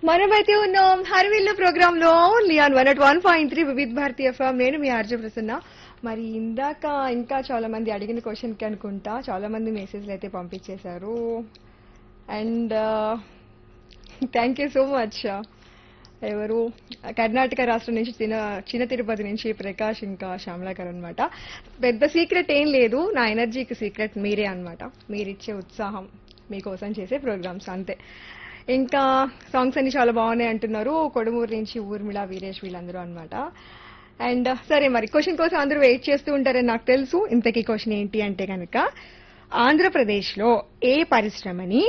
మనమైతే ఉన్నాం హర్విల్లు ప్రోగ్రామ్ లో లియాన్ 101.3 వివిధ్ భారతి ఎఫ్ఎం. నేను మీ ఆర్జే ప్రసన్న. మరి ఇందాక ఇంకా చాలా మంది అడిగిన క్వశ్చన్ కి అనుకుంటా చాలా మంది మెసేజ్లు అయితే పంపించేశారు. And thank you so much. ఎవరు కర్ణాటక రాష్ట్రం నుంచి చిన్న తిరుపతి నుంచి ప్రకాష్ ఇంకా శ్యామల గారు అనమాట. పెద్ద సీక్రెట్ ఏం లేదు, నా ఎనర్జీకి సీక్రెట్ మీరే అనమాట. మీరిచ్చే ఉత్సాహం, మీకోసం చేసే ప్రోగ్రామ్స్ అంతే. ఇంకా సాంగ్స్ అన్ని చాలా బాగున్నాయి అంటున్నారు కొడుమూరు నుంచి ఊర్మిళ వీరేష్ వీళ్ళందరూ అనమాట. అండ్ సరే, మరి క్వశ్చన్ కోసం అందరూ వెయిట్ చేస్తూ ఉంటారని నాకు తెలుసు. ఇంతకీ క్వశ్చన్ ఏంటి అంటే కనుక, ఆంధ్రప్రదేశ్ లో ఏ పరిశ్రమని